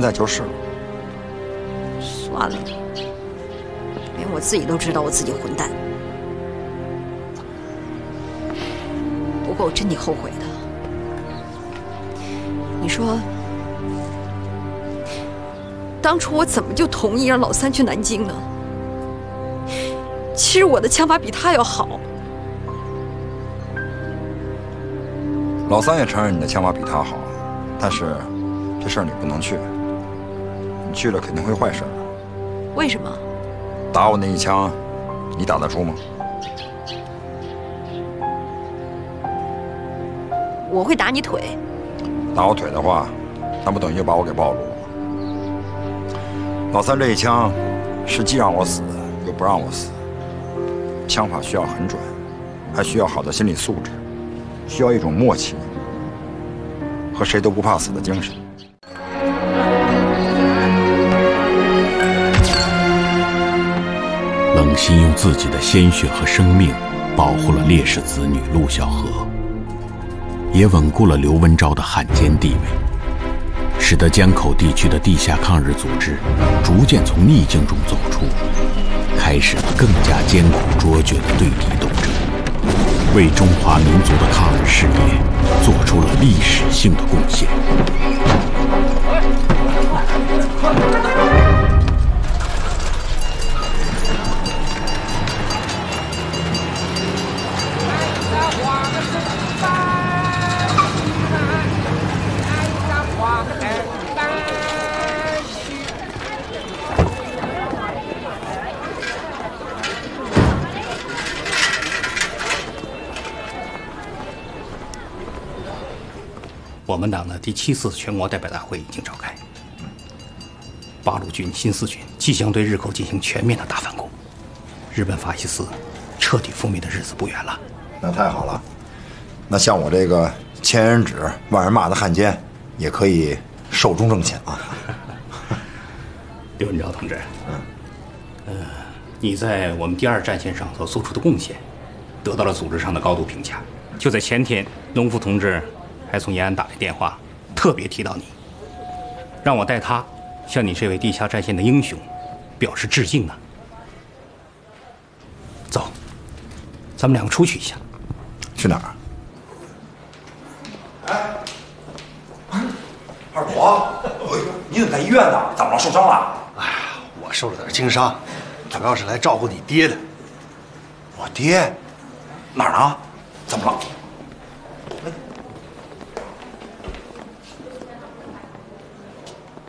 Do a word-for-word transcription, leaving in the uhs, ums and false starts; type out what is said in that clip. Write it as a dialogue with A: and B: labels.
A: 在就是了。
B: 算了，连我自己都知道我自己混蛋。不过我真挺后悔的。你说，当初我怎么就同意让老三去南京呢？其实我的枪法比他要好。
A: 老三也承认你的枪法比他好，但是这事儿你不能去，你去了肯定会坏事的。
B: 为什么？
A: 打我那一枪，你打得住吗？
B: 我会打你腿。
A: 打我腿的话，那不等于就把我给暴露了。老三这一枪，是既让我死，又不让我死。枪法需要很准，还需要好的心理素质，需要一种默契和谁都不怕死的精神。
C: 冷心用自己的鲜血和生命保护了烈士子女陆小河，也稳固了刘文昭的汉奸地位，使得江口地区的地下抗日组织逐渐从逆境中走出，开始了更加艰苦卓绝的对敌斗争，为中华民族的抗日事业做出了历史性的贡献。
D: 我们党的第七次全国代表大会已经召开，八路军新四军即将对日寇进行全面的大反攻，日本法西斯彻底覆灭的日子不远了。
A: 那太好了，那像我这个千人指万人骂的汉奸，也可以寿终正寝了。
D: 刘文昭同志，嗯，呃，你在我们第二战线上所做出的贡献，得到了组织上的高度评价。就在前天，农夫同志还从延安打来电话，特别提到你，让我代他向你这位地下战线的英雄表示致敬呢。走，咱们两个出去一下。
A: 去哪儿？哎，二伯，你怎么在医院呢？怎么了？受伤了？
E: 哎呀，我受了点轻伤，主要是来照顾你爹的。
A: 我爹？哪儿呢？怎么了？